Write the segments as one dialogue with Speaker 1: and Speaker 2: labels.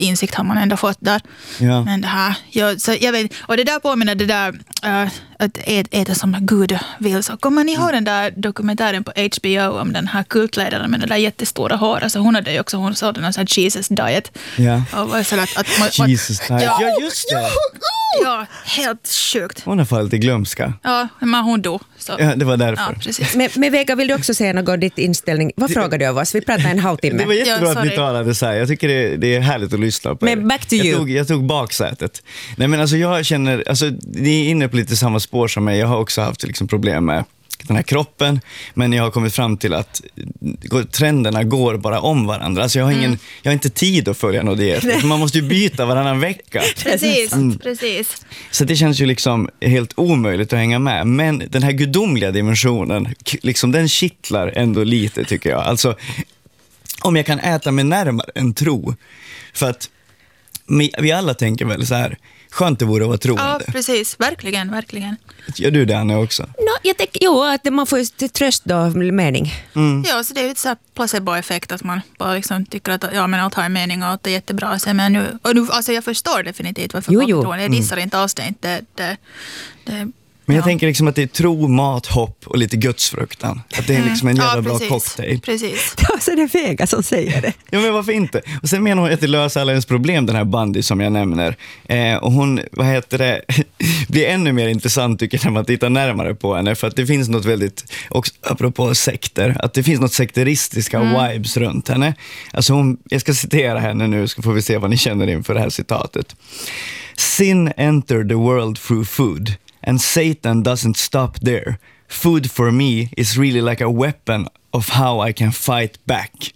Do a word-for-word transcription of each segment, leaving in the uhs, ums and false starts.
Speaker 1: insikt har man ändå fått där.
Speaker 2: Ja.
Speaker 1: Men det här, jag, så jag vet, och det där påminner det där uh, att äta, äta som Gud vill. Så kommer ni ihåg mm. den där dokumentären på H B O om den här kultledaren med den där jättestora hår? Alltså hon hade ju också, hon såg den här Jesus diet.
Speaker 2: Ja.
Speaker 1: Och var så att, att man,
Speaker 2: Jesus diet. Ja, ja, just det.
Speaker 1: Ja, helt sjukt.
Speaker 2: Hon har fallit i glömska.
Speaker 1: Ja, men hon dog. Så.
Speaker 2: Ja, det var därför.
Speaker 1: Ja, precis.
Speaker 3: Men, men Vega, vill du också säga något om ditt inställning? Vad frågar du av oss? Vi pratar en halvtimme.
Speaker 2: Det var jättebra
Speaker 1: ja,
Speaker 2: att ni talade så här. Jag tycker det, det är härligt att lyssna på.
Speaker 3: Men
Speaker 2: er.
Speaker 3: back to
Speaker 2: jag
Speaker 3: you.
Speaker 2: Tog, jag tog baksätet. Nej, men alltså jag känner, alltså ni är inne på lite samma spår som mig. Jag har också haft liksom problem med den här kroppen, men jag har kommit fram till att trenderna går bara om varandra. Alltså jag har ingen, mm. jag har inte tid att följa någon diet. Man måste ju byta varannan vecka.
Speaker 1: Precis, mm. precis.
Speaker 2: Så det känns ju liksom helt omöjligt att hänga med. Men den här gudomliga dimensionen, liksom den kittlar ändå lite, tycker jag. Alltså, om jag kan äta mig närmare en tro. För att vi alla tänker väl så här, skönt det vore att vara troende.
Speaker 1: Ja, precis. Verkligen, verkligen.
Speaker 2: Gör du det, Anna, också?
Speaker 3: No, jag tänker, jo, att man får tröst då, mening.
Speaker 2: Mm.
Speaker 1: Ja, så det är lite så här placebo-effekt att man bara liksom tycker att ja, men allt har en mening och allt är jättebra. Så, men nu, och nu, alltså jag förstår definitivt varför
Speaker 3: jo,
Speaker 1: folk
Speaker 3: jo.
Speaker 1: tror. Jag dissar mm. inte alls det. det, det, det
Speaker 2: Men jag
Speaker 1: ja.
Speaker 2: tänker liksom att det är tro, mat, hopp och lite gudsfruktan. Att det är liksom en jävla
Speaker 1: ja,
Speaker 2: bra
Speaker 1: precis.
Speaker 2: cocktail.
Speaker 1: Precis.
Speaker 3: Ja, så det är Vega som säger det.
Speaker 2: Ja, men varför inte? Och sen menar hon att det löser alla ens problem, den här Bundy som jag nämner. Eh, och hon, vad heter det, blir ännu mer intressant tycker jag när man tittar närmare på henne. För att det finns något väldigt, också apropå sekter, att det finns något sekteristiska mm. vibes runt henne. Alltså hon, jag ska citera henne nu, så får vi se vad ni känner inför det här citatet. Sin entered the world through food. And Satan doesn't stop there. Food for me is really like a weapon of how I can fight back.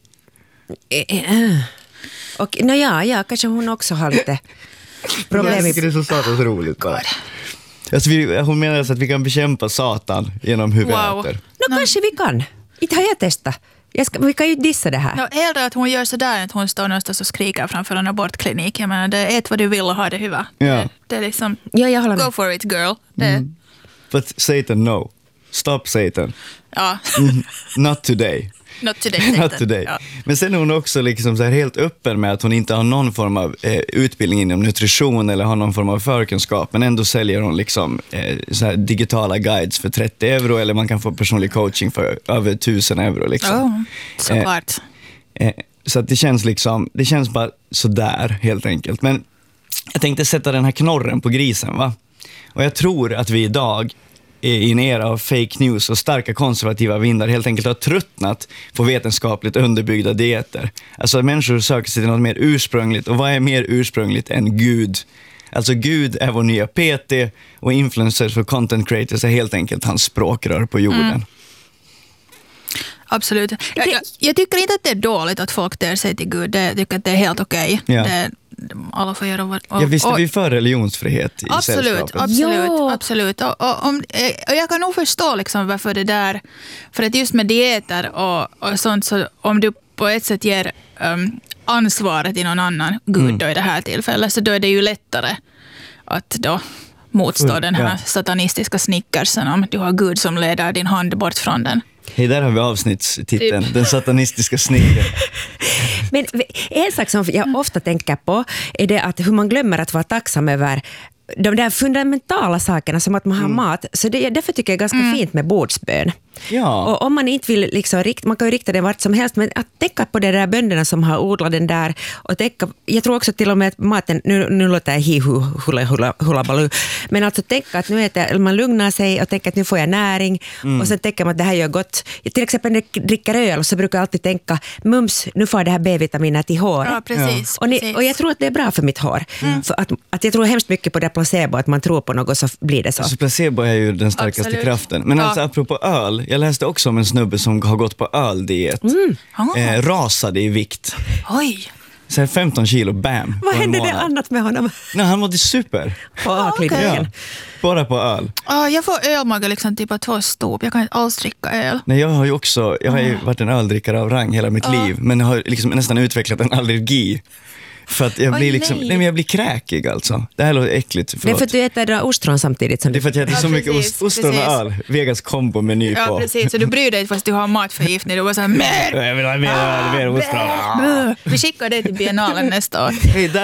Speaker 3: Och no, ja, ja, kanske hon också har lite problem.
Speaker 2: Jag tycker det är så satans roligt bara. Alltså vi, hon menar alltså att vi kan bekämpa Satan genom hur
Speaker 1: wow.
Speaker 2: vi äter.
Speaker 3: No, no. Kanske vi kan. Inte har jag testat. Jag ska, vi kan ju dissa det här.
Speaker 1: No, hellre att hon gör sådär att hon står någonstans och skriker framför en abortklinik. Jag menar, det är ett vad du vill och ha det huvud.
Speaker 2: Ja.
Speaker 1: Det, det är liksom,
Speaker 3: ja, jag håller med.
Speaker 1: Go for it girl. Det,
Speaker 2: Mm. But Satan, no. Stop Satan.
Speaker 1: Ja.
Speaker 2: Mm, not today.
Speaker 1: Not today. Satan.
Speaker 2: Not today.
Speaker 1: Ja.
Speaker 2: Men sen är hon också liksom så här helt öppen med att hon inte har någon form av eh, utbildning inom nutrition eller har någon form av förkunskap, men ändå säljer hon liksom eh, så här digitala guides för trettio euro eller man kan få personlig coaching för över tusen euro liksom.
Speaker 1: Oh, såklart.
Speaker 2: Eh, eh, så att det känns liksom, det känns bara sådär helt enkelt. Men jag tänkte sätta den här knorren på grisen, va? Och jag tror att vi idag i en era av fake news och starka konservativa vindar helt enkelt har tröttnat på vetenskapligt underbyggda dieter. Alltså människor söker sig till något mer ursprungligt. Och vad är mer ursprungligt än Gud? Alltså Gud är vår nya P T och influencers och content creators är helt enkelt hans språkrör på jorden. Mm.
Speaker 1: Absolut. Jag, jag, jag tycker inte att det är dåligt att folk där sig till Gud. Jag tycker att det är helt okej. Okay.
Speaker 2: Ja.
Speaker 1: Alla får göra vad...
Speaker 2: Och, ja, visst är vi för religionsfrihet i
Speaker 1: absolut,
Speaker 2: sällskapet.
Speaker 1: absolut,
Speaker 3: ja.
Speaker 1: absolut. Och, och, om, och jag kan nog förstå liksom varför det där... För att just med dieter och, och sånt, så om du på ett sätt ger um, ansvaret till någon annan Gud mm. då i det här tillfället, så då är det ju lättare att då motstå mm, den här ja. satanistiska snickersen om du har Gud som leder din hand bort från den.
Speaker 2: Hej, där har vi avsnittstiteln, typ. Den satanistiska snickaren.
Speaker 3: Men en sak som jag ofta tänker på är det att hur man glömmer att vara tacksam över de där fundamentala sakerna som att man har mm. mat. Så det, därför tycker jag är ganska mm. fint med bordsbön.
Speaker 2: Ja.
Speaker 3: Och om man inte vill liksom rikta, man kan ju rikta det vart som helst, men att tänka på de där bönderna som har odlat den där och tänka, jag tror också till och med att maten, nu, nu låter jag hi hu hula hula hula balu, men alltså tänka att nu äter, man lugnar sig och tänka att nu får jag näring mm. och sen tänker man att det här gör gott. Till exempel när jag dricker öl så brukar jag alltid tänka, mums, nu får det här B-vitaminer till hår.
Speaker 1: Ja, precis.
Speaker 3: Och, ni,
Speaker 1: precis.
Speaker 3: och jag tror att det är bra för mitt hår. Mm. För att, att jag tror hemskt mycket på det placebo, att man tror på något så blir det så.
Speaker 2: Alltså placebo är ju den starkaste
Speaker 1: Absolut.
Speaker 2: kraften. Men alltså
Speaker 1: ja.
Speaker 2: apropå öl, jag läste också om en snubbe som har gått på öldiet.
Speaker 3: Mm.
Speaker 2: Eh, rasade i vikt.
Speaker 1: Oj.
Speaker 2: Så här femton kilo, bam.
Speaker 3: Vad hände det annat med honom?
Speaker 2: Nej, han mådde super.
Speaker 3: På ölkliniken.
Speaker 1: okay.
Speaker 2: Ja, bara på öl.
Speaker 1: Ah, jag får ölmage liksom typ av två stop. Jag kan inte alls dricka öl.
Speaker 2: Nej, jag har ju också, jag har ju varit en öldrickare av rang hela mitt
Speaker 1: ah.
Speaker 2: liv. Men jag har liksom nästan utvecklat en allergi För att jag
Speaker 1: Oj,
Speaker 2: blir liksom,
Speaker 1: nej.
Speaker 2: nej men jag blir kräkig alltså. Det här låter äckligt,
Speaker 3: Det är
Speaker 2: förlåt.
Speaker 3: för att du äter ostron samtidigt som
Speaker 2: Det är
Speaker 3: du...
Speaker 2: för att jag äter
Speaker 1: Ja,
Speaker 2: så mycket
Speaker 1: precis,
Speaker 2: ost, ostron och
Speaker 1: precis.
Speaker 2: öl. Vegas kombo-meny
Speaker 1: Ja,
Speaker 2: på.
Speaker 1: precis. Så du bryr dig fast du har matförgiftning. Du var så här, mer!
Speaker 2: Jag vill ha mer, mer ostron.
Speaker 1: Vi skickar det till biennalen nästa år.
Speaker 2: Hej, där